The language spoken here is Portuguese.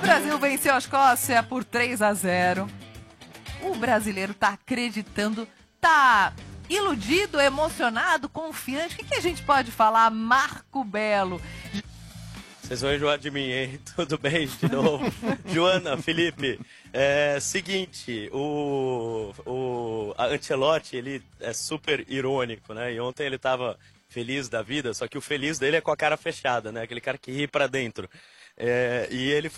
Brasil venceu a Escócia por 3-0. O brasileiro tá acreditando, tá iludido, emocionado, confiante. O que a gente pode falar, Marco Belo? Vocês vão enjoar de mim, hein? Tudo bem, de novo. Joana, Felipe, seguinte, o Ancelotti, ele é super irônico, né? E ontem ele tava feliz da vida, só que o feliz dele é com a cara fechada, né? Aquele cara que ri pra dentro. E ele